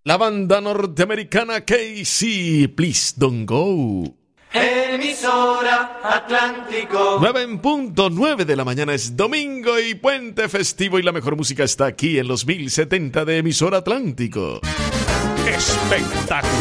La banda norteamericana KC, Please Don't Go. Emisora Atlántico. 9:09 de la mañana, es domingo y puente festivo, y la mejor música está aquí en los 1070 de Emisora Atlántico. Espectacular.